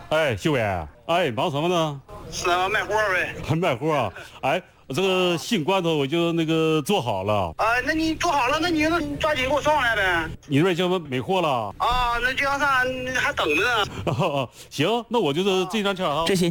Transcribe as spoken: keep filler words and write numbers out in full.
哎，秀伟，哎，忙什么呢？ 是啊，卖货呗。 还卖货啊？哎，这个新罐头我就那个做好了。 啊，那你做好了，那你那抓紧给我送来呗。 你那边就没货了？ 啊，那经销商还等着呢。 行，那我就是这张签啊。 这些。